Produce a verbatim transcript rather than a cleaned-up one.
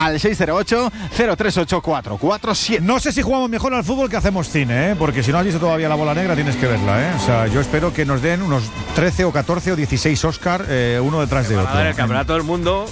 al seis cero ocho, cero tres ocho cuatro cuatro siete. No sé si jugamos mejor al fútbol que hacemos cine, ¿eh? Porque si no has visto todavía La Bola Negra tienes que verla, ¿eh? O sea, yo espero que nos den unos trece o catorce o dieciséis Oscar, eh, uno detrás de otro. A ver, el campeonato del mundo.